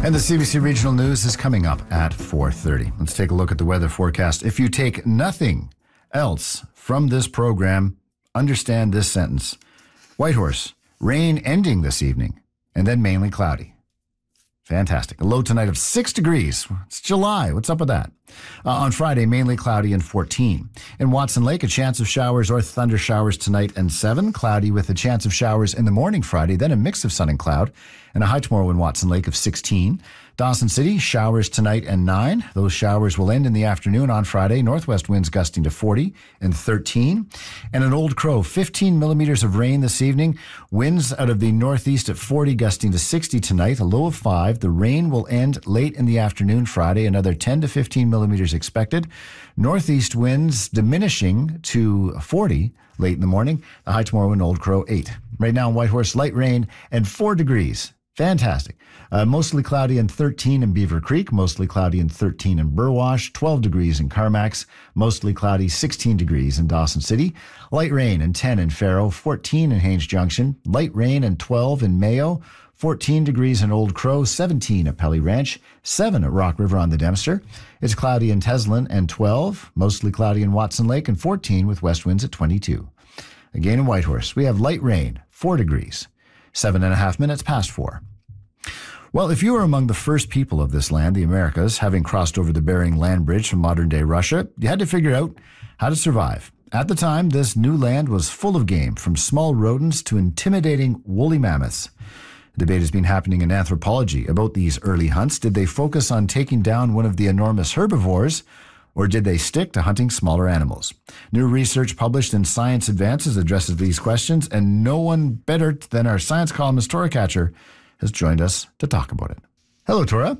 And the CBC Regional News is coming up at 4:30. Let's take a look at the weather forecast. If you take nothing else from this program, understand this sentence. Whitehorse, rain ending this evening, and then mainly cloudy. Fantastic. A low tonight of 6 degrees. It's July. What's up with that? On Friday, mainly cloudy and 14. In Watson Lake, a chance of showers or thunder showers tonight and 7. Cloudy with a chance of showers in the morning Friday, then a mix of sun and cloud. And a high tomorrow in Watson Lake of 16. Dawson City, showers tonight and 9. Those showers will end in the afternoon on Friday. Northwest winds gusting to 40 and 13. And in Old Crow, 15 millimeters of rain this evening. Winds out of the northeast at 40, gusting to 60 tonight. A low of 5. The rain will end late in the afternoon Friday. Another 10 to 15 millimeters expected. Northeast winds diminishing to 40 late in the morning. The high tomorrow in Old Crow, 8. Right now in Whitehorse, light rain and 4 degrees. Fantastic. Mostly cloudy and 13 in Beaver Creek, mostly cloudy and 13 in Burwash, 12 degrees in Carmacks, mostly cloudy, 16 degrees in Dawson City, light rain and 10 in Faro, 14 in Haines Junction, light rain and 12 in Mayo, 14 degrees in Old Crow, 17 at Pelly Ranch, 7 at Rock River on the Dempster. It's cloudy in Teslin and 12, mostly cloudy in Watson Lake, and 14 with west winds at 22. Again in Whitehorse, we have light rain, 4 degrees, 7.5 minutes past 4. Well, if you were among the first people of this land, the Americas, having crossed over the Bering Land Bridge from modern-day Russia, you had to figure out how to survive. At the time, this new land was full of game, from small rodents to intimidating woolly mammoths. The debate has been happening in anthropology about these early hunts. Did they focus on taking down one of the enormous herbivores, or did they stick to hunting smaller animals? New research published in Science Advances addresses these questions, and no one better than our science columnist, Tora Katcher, has joined us to talk about it. Hello, Tora.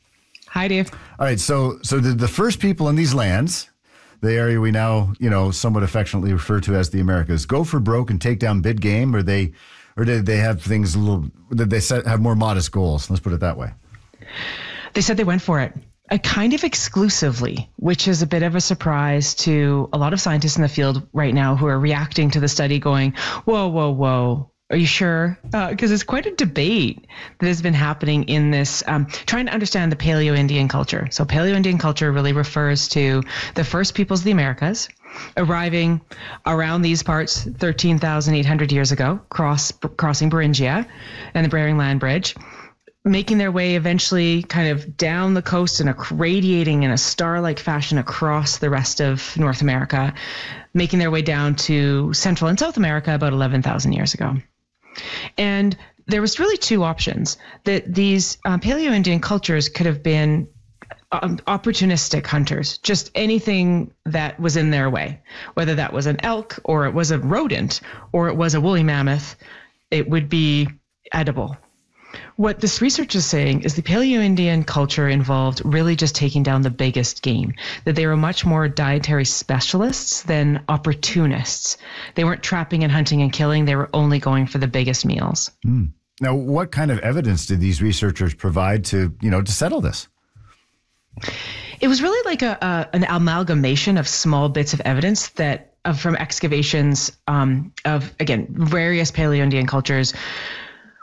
Hi, Dave. All right, so did the first people in these lands, the area we now, somewhat affectionately refer to as the Americas, go for broke and take down big game, or did they have things have more modest goals? Let's put it that way. They said they went for it. Kind of exclusively, which is a bit of a surprise to a lot of scientists in the field right now who are reacting to the study going, whoa. Are you sure? Because it's quite a debate that has been happening in this, trying to understand the Paleo-Indian culture. So Paleo-Indian culture really refers to the first peoples of the Americas arriving around these parts 13,800 years ago, crossing Beringia and the Bering Land Bridge, making their way eventually kind of down the coast and radiating in a star-like fashion across the rest of North America, making their way down to Central and South America about 11,000 years ago. And there was really two options, that these Paleo-Indian cultures could have been opportunistic hunters, just anything that was in their way, whether that was an elk or it was a rodent or it was a woolly mammoth, it would be edible. What this research is saying is the Paleo-Indian culture involved really just taking down the biggest game, that they were much more dietary specialists than opportunists. They weren't trapping and hunting and killing. They were only going for the biggest meals. Now, what kind of evidence did these researchers provide to settle this? It was really like an amalgamation of small bits of evidence from excavations of, again, various Paleo-Indian cultures